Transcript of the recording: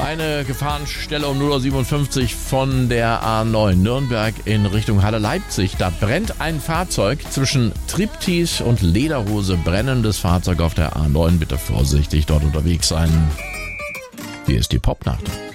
Eine Gefahrenstelle um 0:57 Uhr von der A9 Nürnberg in Richtung Halle Leipzig. Da brennt ein Fahrzeug zwischen Triptis und Lederhose. Brennendes Fahrzeug auf der A9. Bitte vorsichtig dort unterwegs sein. Hier ist die Popnacht.